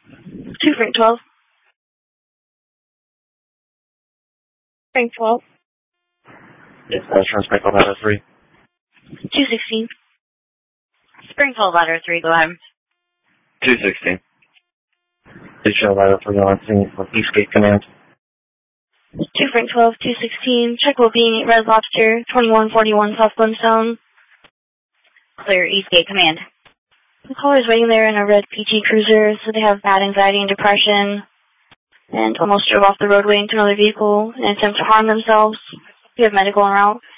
2 Frank 12. Frank 12. Yes, Spring 12 ladder 3. 216. Spring 12 ladder 3, go ahead. 216. Digital ladder 3 on Eastgate Command. 2 Frank 12, 216. Check will be Red Lobster, 2141 South Glenstone. Clear Eastgate Command. The caller's waiting there in a red PT Cruiser, so they have bad anxiety and depression, and almost drove off the roadway into another vehicle in an attempt to harm themselves. We have medical en route.